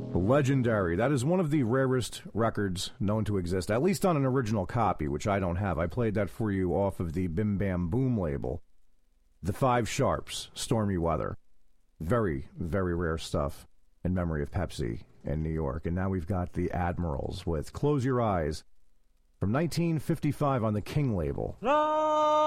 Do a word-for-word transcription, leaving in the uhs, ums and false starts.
Legendary. That is one of the rarest records known to exist, at least on an original copy, which I don't have. I played that for you off of the Bim Bam Boom label. The Five Sharps, Stormy Weather. Very, very rare stuff in memory of Pepsi in New York. And now we've got the Admirals with Close Your Eyes from nineteen fifty-five on the King label. La